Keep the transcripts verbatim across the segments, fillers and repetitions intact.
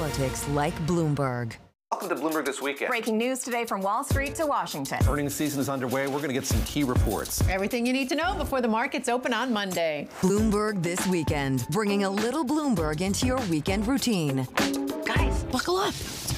politics like Bloomberg. Welcome to Bloomberg This Weekend. Breaking news today from Wall Street to Washington. Earnings season is underway. We're going to get some key reports. Everything you need to know before the markets open on Monday. Bloomberg This Weekend, bringing a little Bloomberg into your weekend routine. Guys, buckle up.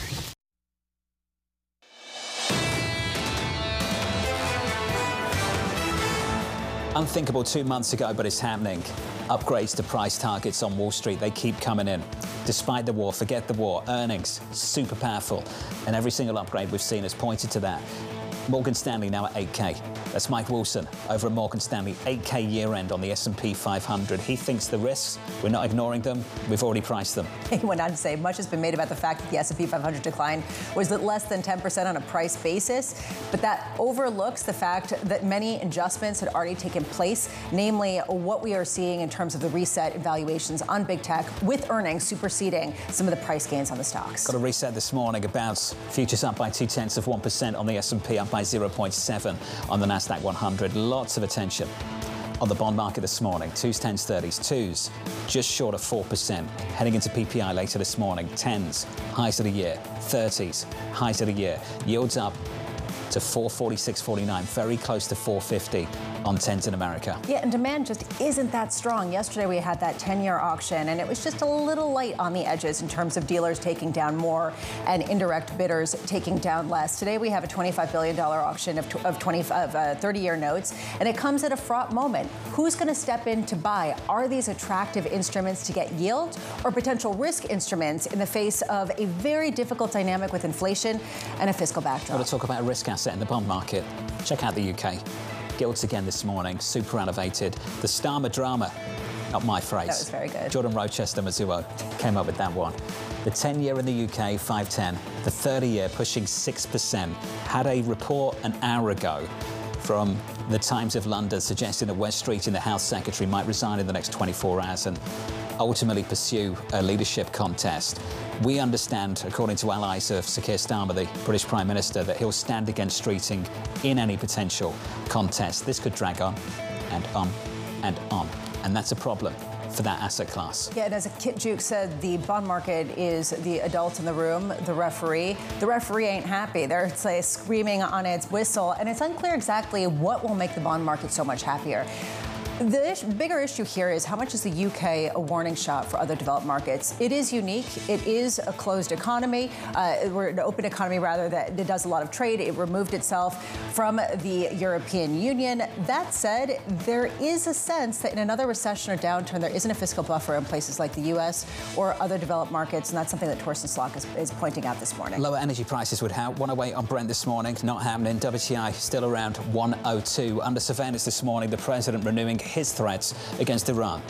Unthinkable two months ago, but it's happening. Upgrades to price targets on Wall Street, they keep coming in. Despite the war, forget the war, earnings, super powerful. And every single upgrade we've seen has pointed to that. Morgan Stanley now at eight K. That's Mike Wilson over at Morgan Stanley, eight K year end on the S and P five hundred. He thinks the risks, we're not ignoring them, we've already priced them. He went on to say much has been made about the fact that the S and P five hundred decline was less than ten percent on a price basis, but that overlooks the fact that many adjustments had already taken place, namely what we are seeing in terms of the reset in valuations on big tech, with earnings superseding some of the price gains on the stocks. Got a reset this morning. About futures up by two tenths of one percent on the S and P, up by zero point seven on the Nasdaq one hundred. Lots of attention on the bond market this morning. Twos, tens, thirties, twos just short of four percent. Heading into P P I later this morning. Tens, highs of the year. Thirties, highs of the year. Yields up to four forty-six forty-nine, very close to four fifty on tens in America. Yeah, and demand just isn't that strong. Yesterday we had that ten-year auction, and it was just a little light on the edges in terms of dealers taking down more and indirect bidders taking down less. Today we have a twenty-five billion dollars auction of, of, twenty, of uh, thirty-year notes, and it comes at a fraught moment. Who's going to step in to buy? Are these attractive instruments to get yield, or potential risk instruments in the face of a very difficult dynamic with inflation and a fiscal backdrop? Got to talk about a risk asset in the bond market. Check out the U K. Gilts again this morning, super elevated. The Starmer drama, not my phrase. That was very good. Jordan Rochester Mizuho came up with that one. The ten-year in the U K, five ten. The thirty-year pushing six percent. Had a report an hour ago from the Times of London suggesting that Wes Streeting, the Health Secretary, might resign in the next twenty-four hours and ultimately pursue a leadership contest. We understand, according to allies of Sir Keir Starmer, the British Prime Minister, that he'll stand against Streeting in any potential contest. This could drag on and on and on, and that's a problem for that asset class. Yeah, and as Kit Juke said, the bond market is the adult in the room, the referee. The referee ain't happy. They're say, screaming on its whistle, and it's unclear exactly what will make the bond market so much happier. The ish, bigger issue here is how much is the U K a warning shot for other developed markets? It is unique. It is a closed economy. Uh, we're an open economy, rather, that it does a lot of trade. It removed itself from the European Union. That said, there is a sense that in another recession or downturn, there isn't a fiscal buffer in places like the U S or other developed markets, and that's something that Torsten Slok is, is pointing out this morning. Lower energy prices would help. one oh eight on Brent this morning, not happening. W T I still around one oh two. Under surveillance this morning, the president renewing his threats against Iran.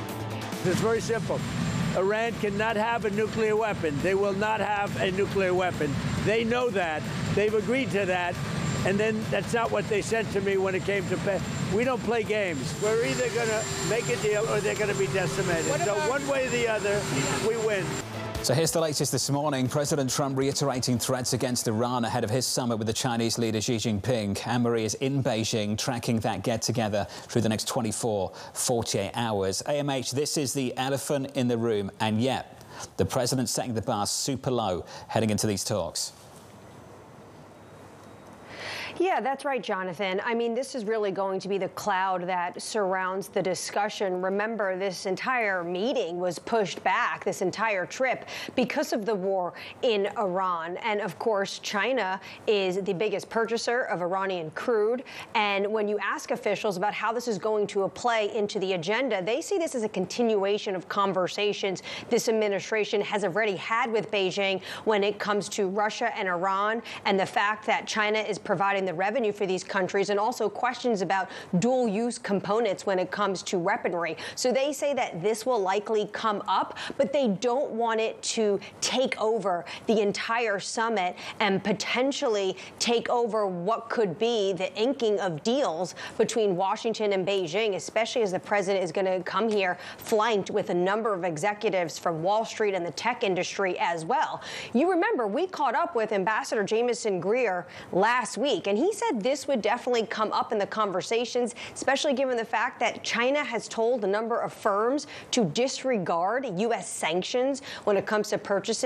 It's very simple. Iran cannot have a nuclear weapon. They will not have a nuclear weapon. They know that. They've agreed to that. And then that's not what they said to me when it came to pay. We don't play games. We're either going to make a deal or they're going to be decimated. So one way or the other, we win. So here's the latest this morning. President Trump reiterating threats against Iran ahead of his summit with the Chinese leader Xi Jinping. Anne-Marie is in Beijing tracking that get-together through the next twenty-four, forty-eight hours. A M H, this is the elephant in the room, and yet the president setting the bar super low heading into these talks. Yeah, that's right, Jonathan. I mean, this is really going to be the cloud that surrounds the discussion. Remember, this entire meeting was pushed back, this entire trip, because of the war in Iran. And of course, China is the biggest purchaser of Iranian crude. And when you ask officials about how this is going to play into the agenda, they see this as a continuation of conversations this administration has already had with Beijing when it comes to Russia and Iran, and the fact that China is providing the revenue for these countries, and also questions about dual-use components when it comes to weaponry. So they say that this will likely come up, but they don't want it to take over the entire summit and potentially take over what could be the inking of deals between Washington and Beijing, especially as the president is going to come here flanked with a number of executives from Wall Street and the tech industry as well. You remember, we caught up with Ambassador Jamieson Greer last week, and he said this would definitely come up in the conversations, especially given the fact that China has told a number of firms to disregard U S sanctions when it comes to purchasing